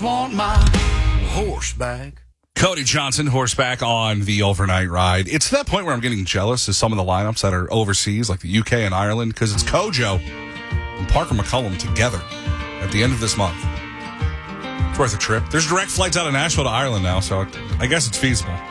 just want my horseback. Cody Johnson, horseback on the overnight ride. It's to that point where I'm getting jealous of some of the lineups that are overseas, like the UK and Ireland, because it's Kojo and Parker McCullum together at the end of this month. It's worth a trip. There's direct flights out of Nashville to Ireland now, so I guess it's feasible.